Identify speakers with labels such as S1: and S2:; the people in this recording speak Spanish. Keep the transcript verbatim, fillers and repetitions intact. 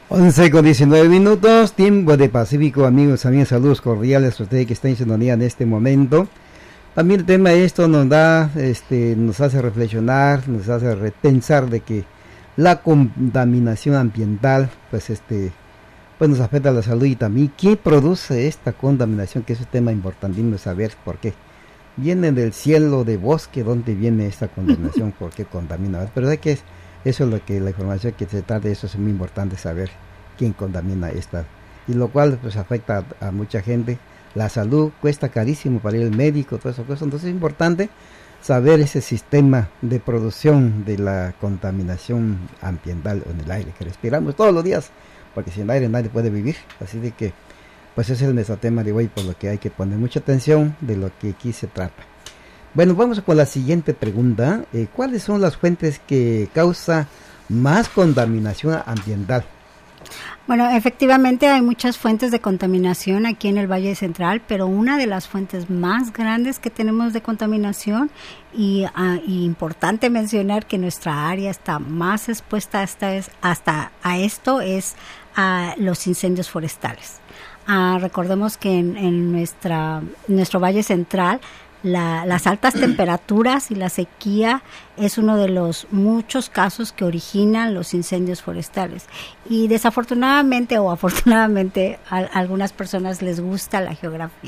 S1: once con diecinueve minutos, tiempo de Pacífico, amigos, amigos, saludos cordiales a ustedes que están en sintonía en este momento. También el tema de esto nos da, este, nos hace reflexionar, nos hace repensar de que la contaminación ambiental, pues este, pues nos afecta a la salud y también qué produce esta contaminación, que es un tema importantísimo de saber por qué. Viene del cielo de bosque, ¿dónde viene esta contaminación? ¿Por qué contamina? Pero de que es, eso es lo que la información que se trata de eso es muy importante saber quién contamina esta, y lo cual pues afecta a, a mucha gente. La salud cuesta carísimo para ir al médico, todas esas cosas. Entonces es importante saber ese sistema de producción de la contaminación ambiental en el aire que respiramos todos los días, porque sin aire nadie puede vivir. Así de que pues ese es nuestro tema de hoy, por lo que hay que poner mucha atención de lo que aquí se trata. Bueno, vamos con la siguiente pregunta. Eh, ¿Cuáles son las fuentes que causan más contaminación ambiental?
S2: Bueno, efectivamente hay muchas fuentes de contaminación aquí en el Valle Central, pero una de las fuentes más grandes que tenemos de contaminación, y, uh, y importante mencionar que nuestra área está más expuesta hasta, es, hasta a esto, es a uh, los incendios forestales. Uh, recordemos que en, en nuestra nuestro Valle Central La, las altas temperaturas y la sequía es uno de los muchos casos que originan los incendios forestales, y desafortunadamente o afortunadamente a, a algunas personas les gusta la geografía